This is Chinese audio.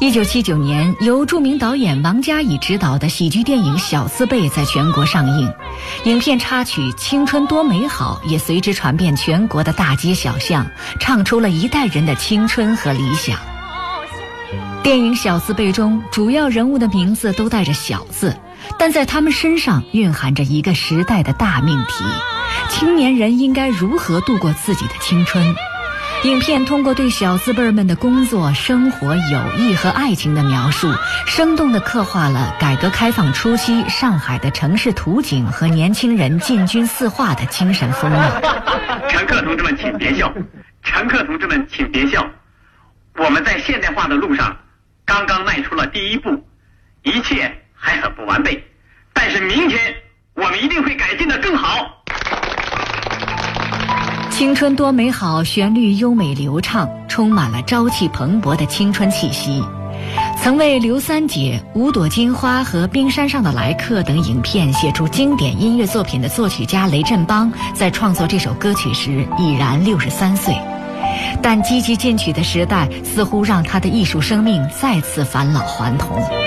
1979年，由著名导演王家乙执导的喜剧电影《小字辈》在全国上映，影片插曲《青春多美好》也随之传遍全国的大街小巷，唱出了一代人的青春和理想。电影《小字辈》中，主要人物的名字都带着“小”字，但在他们身上蕴含着一个时代的大命题：青年人应该如何度过自己的青春。影片通过对小字辈们的工作、生活、友谊和爱情的描述，生动地刻画了改革开放初期上海的城市图景和年轻人进军四化的精神风貌。 乘客同志们，请别笑！乘客同志们，请别笑！我们在现代化的路上刚刚迈出了第一步，一切还很不完备，但是明天我们一定会改进得更好。 青春多美好，旋律优美流畅，充满了朝气蓬勃的青春气息。曾为《刘三姐》《五朵金花》和《冰山上的来客》等影片写出经典音乐作品的作曲家雷振邦，在创作这首歌曲时已然63岁，但积极进取的时代似乎让他的艺术生命再次返老还童。